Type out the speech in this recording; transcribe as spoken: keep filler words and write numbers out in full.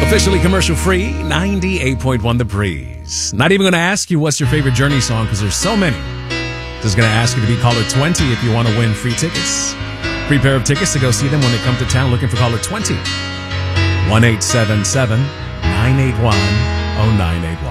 Officially commercial free, ninety-eight point one The Breeze. Not even going to ask you what's your favorite Journey song because there's so many. Just going to ask you to be caller twenty if you want to win free tickets. Free pair of tickets to go see them when they come to town, looking for caller twenty. one eight seven seven, nine eight one, oh nine eight one.